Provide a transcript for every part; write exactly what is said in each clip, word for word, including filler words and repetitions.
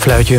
fluitje.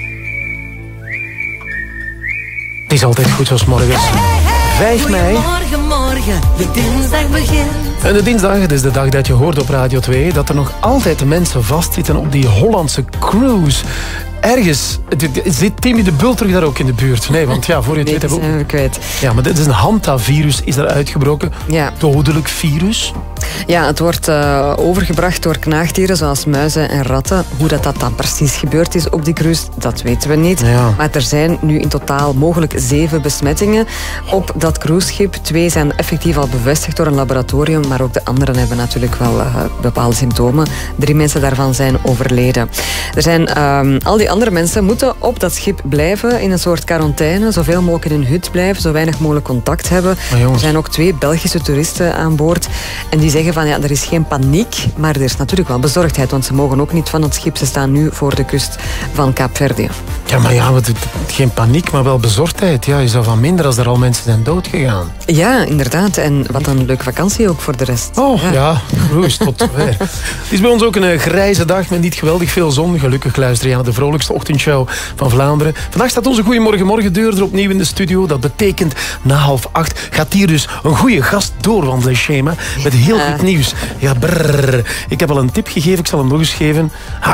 Het is altijd goed zoals morgens. vijf mei. Morgen, morgen, de dinsdag begint. En de dinsdag, het is de dag dat je hoort op Radio twee... dat er nog altijd mensen vastzitten op die Hollandse cruise. Ergens zit Timmy de Bulter daar ook in de buurt. Nee, want ja, voor je het nee, weet hebben we ook... kwijt. Ja, maar dit is een Hanta-virus, is daar uitgebroken. Ja. Dodelijk virus. Ja, het wordt uh, overgebracht door knaagdieren zoals muizen en ratten. Hoe dat, dat dan precies gebeurd is op die cruise, dat weten we niet. Ja. Maar er zijn nu in totaal mogelijk zeven besmettingen op dat cruiseschip. Twee zijn effectief al bevestigd door een laboratorium, maar ook de anderen hebben natuurlijk wel uh, bepaalde symptomen. Drie mensen daarvan zijn overleden. Er zijn um, al die andere mensen moeten op dat schip blijven in een soort quarantaine, zoveel mogelijk in hun hut blijven, zo weinig mogelijk contact hebben. Er zijn ook twee Belgische toeristen aan boord en die zeggen van ja, er is geen paniek, maar er is natuurlijk wel bezorgdheid, want ze mogen ook niet van het schip. Ze staan nu voor de kust van Kaapverdië. Ja, maar ja, wat, geen paniek, maar wel bezorgdheid. Ja, je zou van minder als er al mensen zijn doodgegaan. Ja, inderdaad. En wat een leuke vakantie ook voor de rest. Oh, ja, ja cruise tot zover. Het is bij ons ook een grijze dag met niet geweldig veel zon. Gelukkig luister je naar de vrolijkste ochtendshow van Vlaanderen. Vandaag staat onze Goeiemorgen Morgen deur er opnieuw in de studio. Dat betekent, na half acht gaat hier dus een goede gast doorwandelen, Shema. Met heel goed nieuws. Ja, brrr. Ik heb al een tip gegeven, ik zal hem nog eens geven.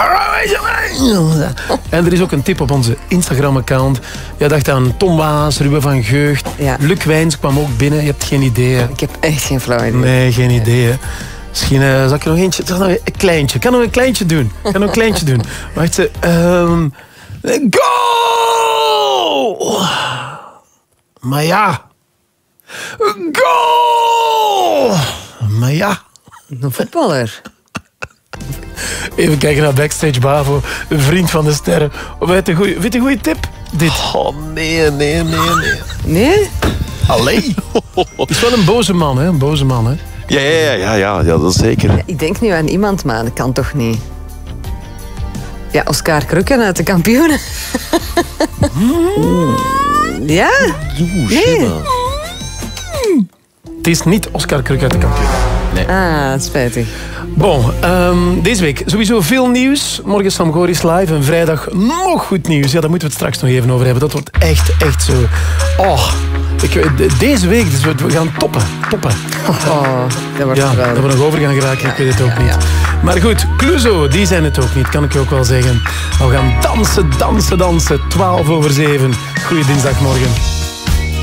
En er is ook een tip op onze Instagram-account. Je dacht aan Tom Waas, Ruben van Geucht. Ja. Luc Wijns kwam ook binnen. Je hebt geen idee. Hè? Ik heb echt geen flauw idee. Nee, geen idee. Hè? Misschien uh, zal ik er nog eentje... Nog een kleintje. Ik kan nog een kleintje doen. Ik kan nog een kleintje doen. Wacht ze. Um, goal! Maar ja. Goal! Maar ja. Een voetballer. Even kijken naar Backstage Bavo, een vriend van de sterren. Weet je een goede, goede tip? Dit. Oh, nee, nee, nee, nee. Nee? Allee. Het is wel een boze man, hè? Een boze man, hè? Ja, ja, ja, ja, ja, dat is zeker. Ja, ik denk nu aan iemand, maar dat kan toch niet? Ja, Oscar Krukken uit de Kampioenen. Mm. Ja? Nee. Het is niet Oscar Kruk uit de Kampioenen. Nee. Ah, spijtig. Bon, um, deze week sowieso veel nieuws. Morgen Sam Goris live en vrijdag nog goed nieuws. Ja, daar moeten we het straks nog even over hebben. Dat wordt echt, echt zo... Oh, ik, deze week, dus we, we gaan toppen. Toppen. Oh, dat wordt ja, wel... dat we nog over gaan geraken, ja, ik weet het ook ja, niet. Ja. Maar goed, Clouseau, die zijn het ook niet, kan ik je ook wel zeggen. We gaan dansen, dansen, dansen. twaalf over zeven. Goeie dinsdagmorgen.